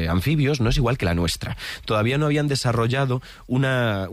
anfibios no es igual que la nuestra. Todavía no habían desarrollado unas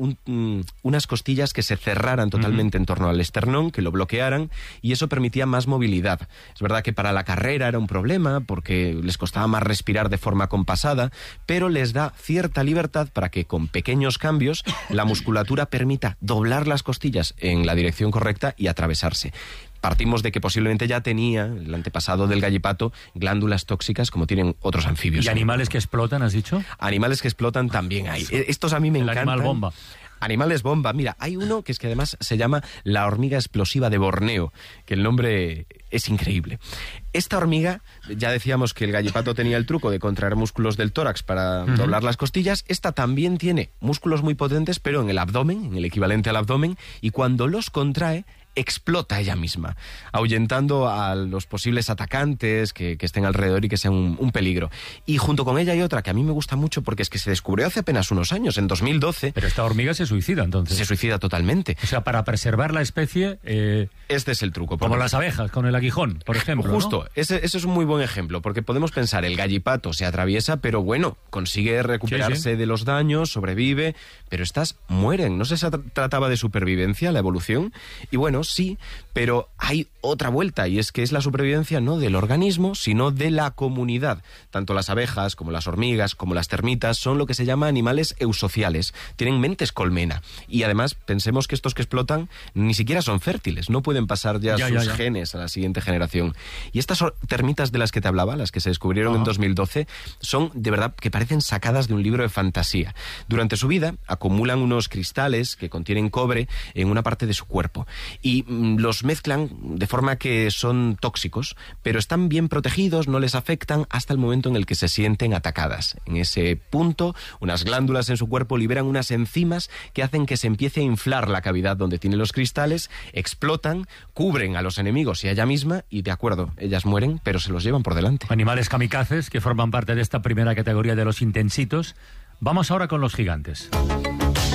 costillas que se cerraran totalmente en torno al esternón, que lo bloquearan, y eso permitía más movilidad. Es verdad que para la carrera era un problema, porque les costaba más respirar de forma compasada, pero les da cierta libertad para que con pequeños cambios la musculatura permita doblar las costillas en la dirección correcta y atravesarse. Partimos de que posiblemente ya tenía el antepasado del gallipato glándulas tóxicas como tienen otros anfibios. ¿Y animales que explotan, has dicho? Animales que explotan también hay. Estos a mí me encantan. Animal bomba. Animales bomba. Mira, hay uno que es que además se llama la hormiga explosiva de Borneo, que el nombre es increíble. Esta hormiga, ya decíamos que el gallipato tenía el truco de contraer músculos del tórax para doblar las costillas. Esta también tiene músculos muy potentes, pero en el abdomen, en el equivalente al abdomen, y cuando los contrae, explota ella misma, ahuyentando a los posibles atacantes que estén alrededor y que sean un peligro. Y junto con ella hay otra que a mí me gusta mucho porque es que se descubrió hace apenas unos años, en 2012. Pero esta hormiga se suicida, entonces. Se suicida totalmente. O sea, para preservar la especie... este es el truco. Como las abejas, con el aguijón, por ejemplo. Justo, ¿no? Ese es un muy buen ejemplo, porque podemos pensar, el gallipato se atraviesa, pero bueno, consigue recuperarse de los daños, sobrevive, pero estas mueren. ¿No se trataba de supervivencia, la evolución? Y bueno, sí, pero hay otra vuelta, y es que es la supervivencia no del organismo, sino de la comunidad. Tanto las abejas, como las hormigas, como las termitas, son lo que se llama animales eusociales. Tienen mentes colmena. Y además, pensemos que estos que explotan ni siquiera son fértiles, no pueden pasar ya sus genes a la siguiente generación. Y estas termitas de las que te hablaba, las que se descubrieron en 2012, son de verdad que parecen sacadas de un libro de fantasía. Durante su vida acumulan unos cristales que contienen cobre en una parte de su cuerpo. Y los mezclan de forma que son tóxicos, pero están bien protegidos, no les afectan hasta el momento en el que se sienten atacadas. En ese punto, unas glándulas en su cuerpo liberan unas enzimas que hacen que se empiece a inflar la cavidad donde tienen los cristales, explotan, cubren a los enemigos y a ella misma, y de acuerdo, ellas mueren, pero se los llevan por delante. Animales kamikazes que forman parte de esta primera categoría de los intensitos. Vamos ahora con los gigantes.